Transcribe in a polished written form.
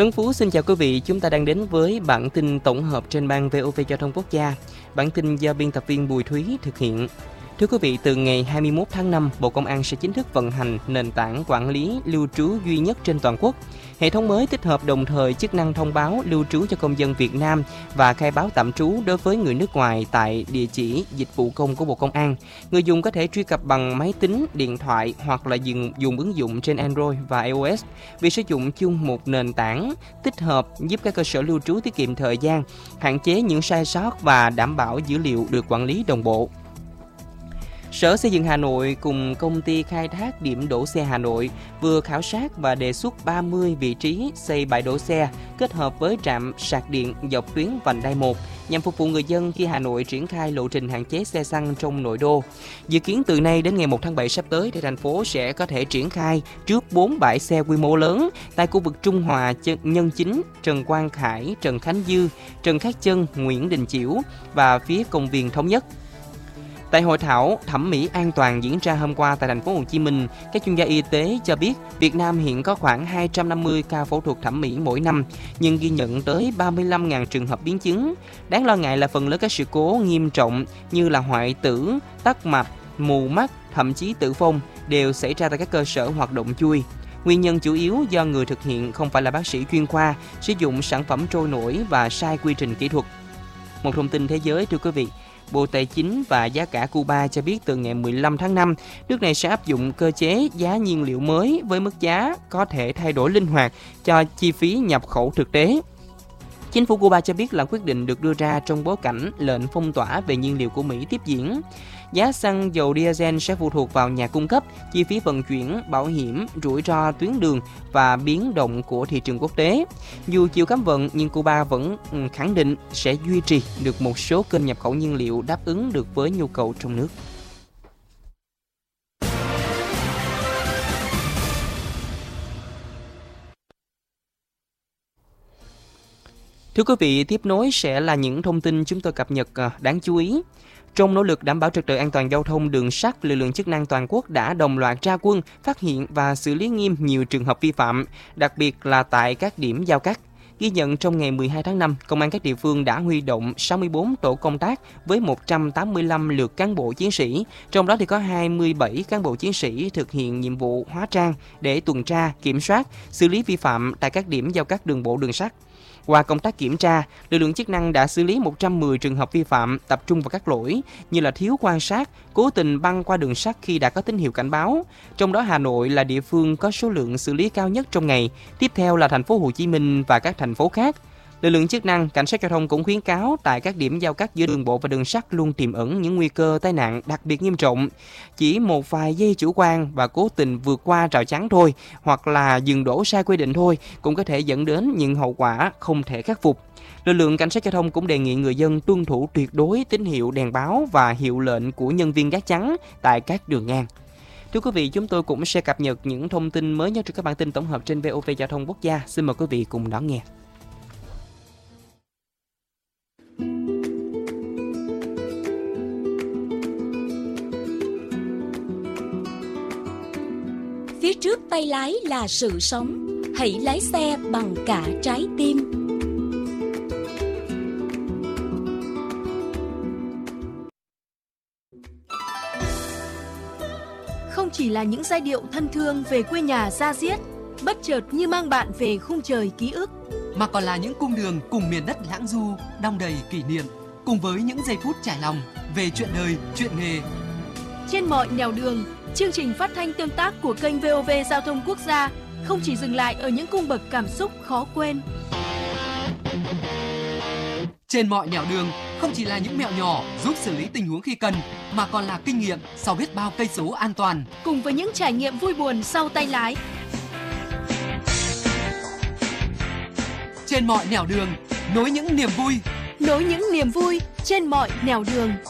Tuấn Phú xin chào quý vị, chúng ta đang đến với bản tin tổng hợp trên ban VOV Giao thông Quốc gia. Bản tin do biên tập viên Bùi Thúy thực hiện. Thưa quý vị, từ ngày 21 tháng 5, Bộ Công an sẽ chính thức vận hành nền tảng quản lý lưu trú duy nhất trên toàn quốc. Hệ thống mới tích hợp đồng thời chức năng thông báo lưu trú cho công dân Việt Nam và khai báo tạm trú đối với người nước ngoài tại địa chỉ dịch vụ công của Bộ Công an. Người dùng có thể truy cập bằng máy tính, điện thoại hoặc là dùng ứng dụng trên Android và iOS. Việc sử dụng chung một nền tảng tích hợp giúp các cơ sở lưu trú tiết kiệm thời gian, hạn chế những sai sót và đảm bảo dữ liệu được quản lý đồng bộ. Sở Xây dựng Hà Nội cùng công ty khai thác điểm đỗ xe Hà Nội vừa khảo sát và đề xuất 30 vị trí xây bãi đỗ xe kết hợp với trạm sạc điện dọc tuyến vành đai 1 nhằm phục vụ người dân khi Hà Nội triển khai lộ trình hạn chế xe xăng trong nội đô. Dự kiến từ nay đến ngày 1 tháng 7 sắp tới thì thành phố sẽ có thể triển khai trước 4 bãi xe quy mô lớn tại khu vực Trung Hòa, Nhân Chính, Trần Quang Khải, Trần Khánh Dư, Trần Khát Chân, Nguyễn Đình Chiểu và phía công viên Thống Nhất. Tại hội thảo thẩm mỹ an toàn diễn ra hôm qua tại thành phố Hồ Chí Minh, các chuyên gia y tế cho biết Việt Nam hiện có khoảng 250 ca phẫu thuật thẩm mỹ mỗi năm, nhưng ghi nhận tới 35.000 trường hợp biến chứng. Đáng lo ngại là phần lớn các sự cố nghiêm trọng như là hoại tử, tắc mạch, mù mắt, thậm chí tử vong đều xảy ra tại các cơ sở hoạt động chui. Nguyên nhân chủ yếu do người thực hiện không phải là bác sĩ chuyên khoa, sử dụng sản phẩm trôi nổi và sai quy trình kỹ thuật. Một thông tin thế giới thưa quý vị. Bộ Tài chính và giá cả Cuba cho biết từ ngày 15 tháng 5, nước này sẽ áp dụng cơ chế giá nhiên liệu mới với mức giá có thể thay đổi linh hoạt cho chi phí nhập khẩu thực tế. Chính phủ Cuba cho biết là quyết định được đưa ra trong bối cảnh lệnh phong tỏa về nhiên liệu của Mỹ tiếp diễn. Giá xăng dầu diesel sẽ phụ thuộc vào nhà cung cấp, chi phí vận chuyển, bảo hiểm, rủi ro tuyến đường và biến động của thị trường quốc tế. Dù chịu cấm vận nhưng Cuba vẫn khẳng định sẽ duy trì được một số kênh nhập khẩu nhiên liệu đáp ứng được với nhu cầu trong nước. Thưa quý vị, tiếp nối sẽ là những thông tin chúng tôi cập nhật đáng chú ý. Trong nỗ lực đảm bảo trật tự an toàn giao thông đường sắt, lực lượng chức năng toàn quốc đã đồng loạt ra quân, phát hiện và xử lý nghiêm nhiều trường hợp vi phạm, đặc biệt là tại các điểm giao cắt. Ghi nhận trong ngày 12 tháng 5, Công an các địa phương đã huy động 64 tổ công tác với 185 lượt cán bộ chiến sĩ, trong đó thì có 27 cán bộ chiến sĩ thực hiện nhiệm vụ hóa trang để tuần tra, kiểm soát, xử lý vi phạm tại các điểm giao cắt đường bộ đường sắt. Qua công tác kiểm tra, lực lượng chức năng đã xử lý 110 trường hợp vi phạm tập trung vào các lỗi như là thiếu quan sát, cố tình băng qua đường sắt khi đã có tín hiệu cảnh báo. Trong đó Hà Nội là địa phương có số lượng xử lý cao nhất trong ngày, tiếp theo là thành phố Hồ Chí Minh và các thành phố khác. Lực lượng chức năng, cảnh sát giao thông cũng khuyến cáo tại các điểm giao cắt giữa đường bộ và đường sắt luôn tiềm ẩn những nguy cơ tai nạn đặc biệt nghiêm trọng. Chỉ một vài giây chủ quan và cố tình vượt qua rào chắn thôi, hoặc là dừng đỗ sai quy định thôi cũng có thể dẫn đến những hậu quả không thể khắc phục. Lực lượng cảnh sát giao thông cũng đề nghị người dân tuân thủ tuyệt đối tín hiệu đèn báo và hiệu lệnh của nhân viên gác chắn tại các đường ngang. Thưa quý vị, chúng tôi cũng sẽ cập nhật những thông tin mới nhất trong các bản tin tổng hợp trên VOV Giao thông Quốc gia. Xin mời quý vị cùng đón nghe. Phía trước tay lái là sự sống, hãy lái xe bằng cả trái tim. Không chỉ là những giai điệu thân thương về quê nhà da diết, bất chợt như mang bạn về khung trời ký ức, mà còn là những cung đường cùng miền đất lãng du, đong đầy kỷ niệm, cùng với những giây phút trải lòng về chuyện đời, chuyện nghề. Trên mọi nẻo đường, chương trình phát thanh tương tác của kênh VOV Giao thông Quốc gia không chỉ dừng lại ở những cung bậc cảm xúc khó quên. Trên mọi nẻo đường không chỉ là những mẹo nhỏ giúp xử lý tình huống khi cần, mà còn là kinh nghiệm sau biết bao cây số an toàn. Cùng với những trải nghiệm vui buồn sau tay lái. Trên mọi nẻo đường, nối những niềm vui. Nối những niềm vui trên mọi nẻo đường.